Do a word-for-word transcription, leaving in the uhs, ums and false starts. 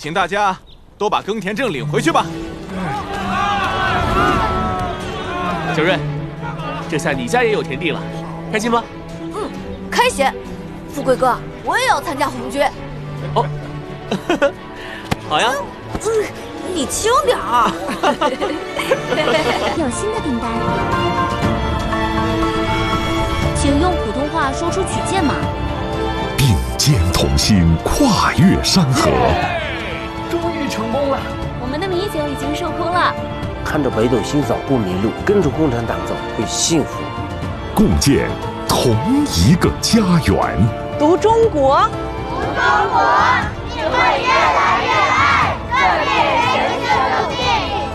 请大家都把耕田证领回去吧。 小瑞，这下你家也有田地了，开心吗？ 嗯，开心。富贵哥，我也要参加红军。 哦，好呀。 嗯，你轻点儿。 有新的订单，请用普通话说出取件码。 并肩同行，跨越山河。 终于成功了！ 我们的米酒已经收工了。 看着北斗星扫不迷路，跟着共产党走会幸福。 共建同一个家园。 读中国， 读中国，你会越来越爱，更令人生生不变。